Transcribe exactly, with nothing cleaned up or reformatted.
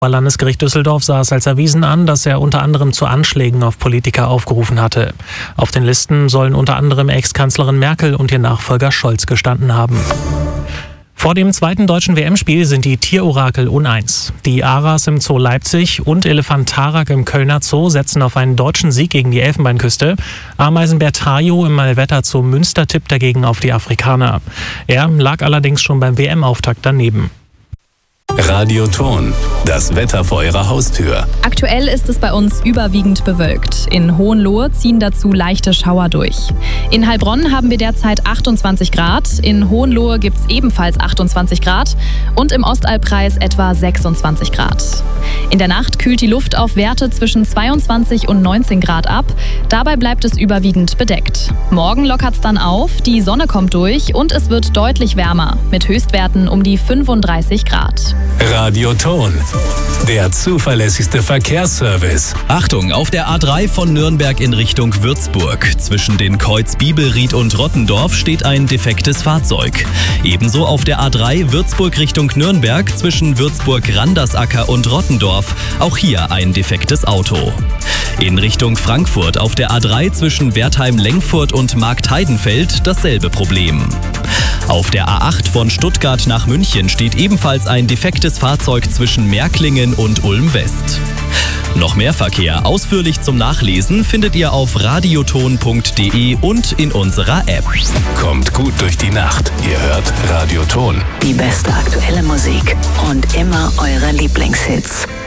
Landesgericht Düsseldorf sah es als erwiesen an, dass er unter anderem zu Anschlägen auf Politiker aufgerufen hatte. Auf den Listen sollen unter anderem Ex-Kanzlerin Merkel und ihr Nachfolger Scholz gestanden haben. Vor dem zweiten deutschen W M-Spiel sind die Tierorakel uneins. Die Aras im Zoo Leipzig und Elefant Tarak im Kölner Zoo setzen auf einen deutschen Sieg gegen die Elfenbeinküste. Ameisenbär Tajo im Malvetter Zoo Münster tippt dagegen auf die Afrikaner. Er lag allerdings schon beim W M-Auftakt daneben. Radioton, das Wetter vor Ihrer Haustür. Aktuell ist es bei uns überwiegend bewölkt. In Hohenlohe ziehen dazu leichte Schauer durch. In Heilbronn haben wir derzeit achtundzwanzig Grad, in Hohenlohe gibt es ebenfalls achtundzwanzig Grad und im Ostalbkreis etwa sechsundzwanzig Grad. In der Nacht kühlt die Luft auf Werte zwischen zweiundzwanzig und neunzehn Grad ab. Dabei bleibt es überwiegend bedeckt. Morgen lockert es dann auf, die Sonne kommt durch und es wird deutlich wärmer, mit Höchstwerten um die fünfunddreißig Grad. Radioton, der zuverlässigste Verkehrsservice. Achtung, auf der A drei von Nürnberg in Richtung Würzburg. Zwischen den Kreuz Bibelried und Rottendorf steht ein defektes Fahrzeug. Ebenso auf der A drei Würzburg Richtung Nürnberg zwischen Würzburg-Randersacker und Rottendorf. Auch hier ein defektes Auto. In Richtung Frankfurt auf der A drei zwischen Wertheim-Lengfurt und Marktheidenfeld dasselbe Problem. Auf der A acht von Stuttgart nach München steht ebenfalls ein defektes Fahrzeug zwischen Märklingen und Ulm-West. Noch mehr Verkehr ausführlich zum Nachlesen findet ihr auf radioton punkt de und in unserer App. Kommt gut durch die Nacht. Ihr hört Radioton. Die beste aktuelle Musik und immer eure Lieblingshits.